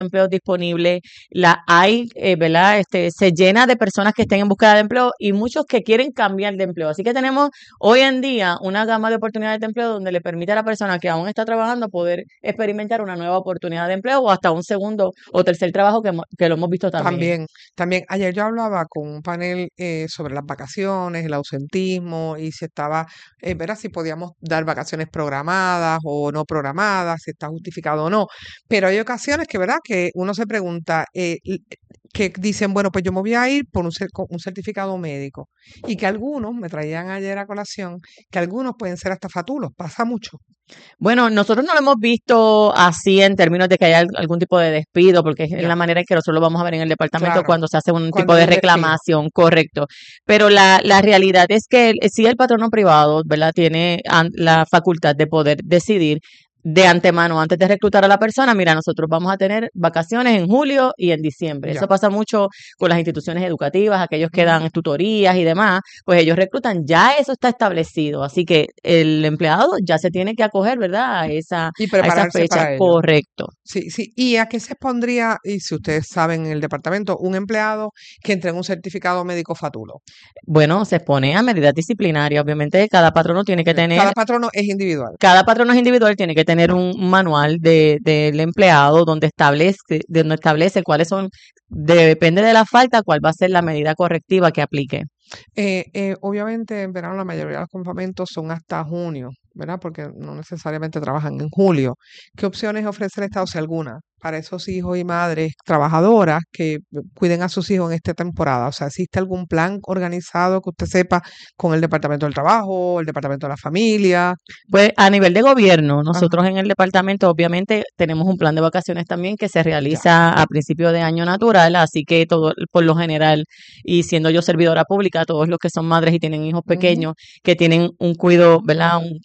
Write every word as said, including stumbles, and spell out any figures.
empleos disponibles, la hay, eh, ¿verdad? Este, se llena de personas que estén en búsqueda de empleo y muchos que quieren cambiar de empleo. Así que tenemos hoy en día una gama de oportunidades de empleo donde le permite a la persona que aún está trabajando poder experimentar una nueva oportunidad de empleo o hasta un segundo o tercer trabajo que, hemos- que lo hemos visto también. También, también, ayer yo hablaba con un panel eh, sobre las vacaciones, el ausentismo y si estaba, eh, ver si podíamos dar vacaciones programadas o no programadas, si está justificado o no. Pero hay ocasiones que, ¿verdad? Que uno se pregunta, eh, l- que dicen, bueno, pues yo me voy a ir por un, cer- con un certificado médico y que algunos, me traían ayer a colación, que algunos pueden ser hasta fatulos, pasa mucho. Bueno, nosotros no lo hemos visto así en términos de que haya al- algún tipo de despido, porque es Ya, la manera en que nosotros lo vamos a ver en el departamento claro, cuando se hace un cuando tipo es de un despido. reclamación, correcto. Pero la, la realidad es que el- sí el patrono privado, ¿verdad? Tiene an- la facultad de poder decidir de antemano, antes de reclutar a la persona, mira, nosotros vamos a tener vacaciones en julio y en diciembre. Ya. Eso pasa mucho con las instituciones educativas, aquellos que Ujú. dan tutorías y demás, pues ellos reclutan, ya eso está establecido, así que el empleado ya se tiene que acoger, ¿verdad? A esa, Y a esa prepararse fecha, para ello. correcto. Sí, sí. ¿Y a qué se expondría, y si ustedes saben en el departamento, un empleado que entregue un certificado médico fatulo? Bueno, se expone a medidas disciplinarias, obviamente cada patrono tiene que Ya, cada tener, patrono es individual. cada patrono es individual, tiene que tener un manual de, del empleado donde establece, donde establece cuáles son, depende de la falta, cuál va a ser la medida correctiva que aplique. Eh, eh, obviamente en verano la mayoría de los campamentos son hasta junio, ¿verdad? Porque no necesariamente trabajan en julio. ¿Qué opciones ofrece el Estado, si alguna, para esos hijos y madres trabajadoras que cuiden a sus hijos en esta temporada? O sea, ¿existe algún plan organizado que usted sepa con el Departamento del Trabajo, el Departamento de la Familia? Pues a nivel de gobierno, Ajá, nosotros en el departamento obviamente tenemos un plan de vacaciones también que se ya. realiza a principio de año natural, así que todo por lo general, y siendo yo servidora pública, todos los que son madres y tienen hijos Ujú. pequeños que tienen un cuido, ¿verdad? Un